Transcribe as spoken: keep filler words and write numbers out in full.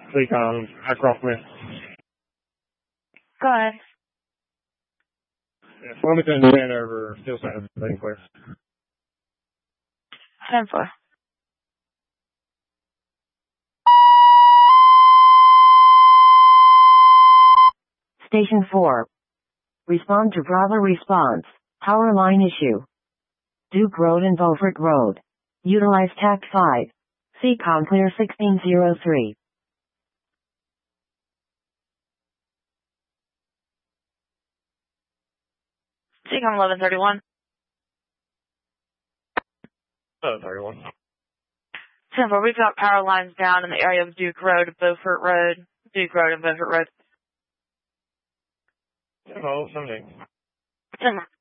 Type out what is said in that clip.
Seacom, Aircraft Wind. Go ahead. Yeah, Flemington and over Steel Center, being clear. ten four. Station four. Respond to Bravo response. Power line issue. Duke Road and Beaufort Road. Utilize T A C five. Seacom clear sixteen oh three. Seacom eleven thirty-one. eleven thirty-one. ten four, we've got power lines down in the area of Duke Road, Beaufort Road, Duke Road and Beaufort Road. Oh, seventeen. ten